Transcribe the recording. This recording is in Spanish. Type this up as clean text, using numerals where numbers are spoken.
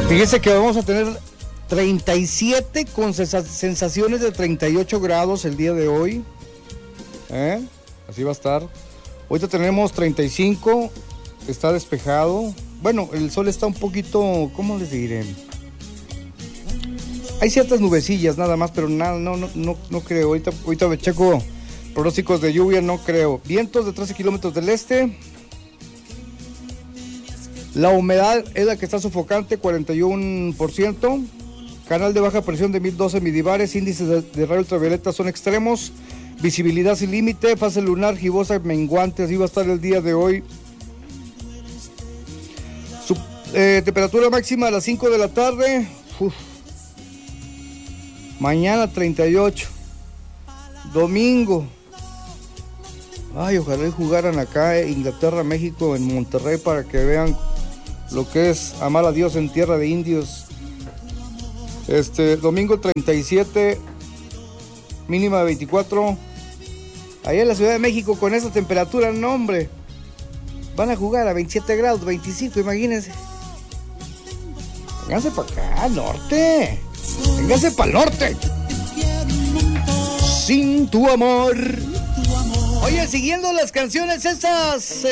Fíjese que vamos a tener 37 con sensaciones de 38 grados el día de hoy. Así va a estar. Ahorita tenemos 35, está despejado. Bueno, el sol está un poquito, ¿cómo les diré? Hay ciertas nubecillas nada más, pero nada, no creo. Ahorita me checo pronósticos de lluvia, no creo. Vientos de 13 kilómetros del este. La humedad es la que está sofocante, 41%. Canal de baja presión de 1012 milibares. Índices de radio ultravioleta son extremos. Visibilidad sin límite. Fase lunar gibosa menguante. Así va a estar el día de hoy. Temperatura máxima a las 5 de la tarde. Mañana 38. Domingo. Ay, ojalá y jugaran acá Inglaterra, México, en Monterrey, para que vean lo que es amar a Dios en tierra de indios. Domingo 37, mínima de 24. Allá en la Ciudad de México con esa temperatura, no hombre, van a jugar a 27 grados, 25, imagínense. Vénganse para acá, al norte. Vénganse para el norte. Sin tu amor. Oye, siguiendo las canciones estas